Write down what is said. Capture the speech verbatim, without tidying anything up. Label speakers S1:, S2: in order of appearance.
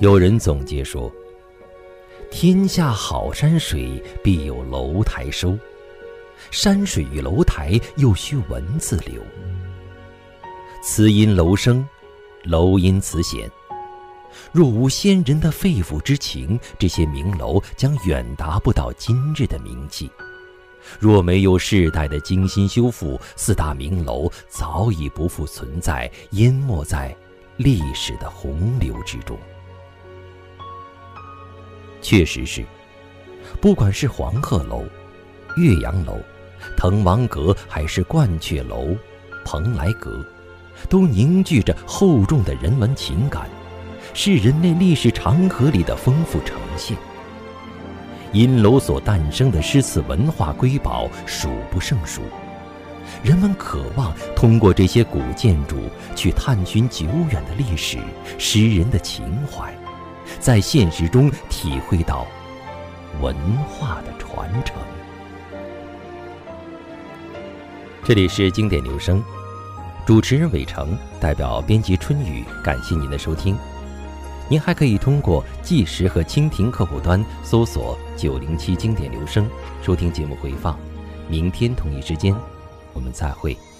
S1: 有人总结说，天下好山水，必有楼台收，山水与楼台，又须文字流。词因楼生，楼因词显。若无先人的肺腑之情，这些名楼将远达不到今日的名气。若没有世代的精心修复，四大名楼早已不复存在，淹没在历史的洪流之中。确实是，不管是黄鹤楼、岳阳楼、滕王阁，还是鹳雀楼、蓬莱阁，都凝聚着厚重的人文情感，是人类历史长河里的丰富呈现。因楼所诞生的诗词文化瑰宝数不胜数，人们渴望通过这些古建筑去探寻久远的历史、诗人的情怀，在现实中体会到文化的传承。这里是经典留声，主持人伟成，代表编辑春雨，感谢您的收听。您还可以通过纪实和蜻蜓客户端搜索九零七经典留声，收听节目回放。明天同一时间，我们再会。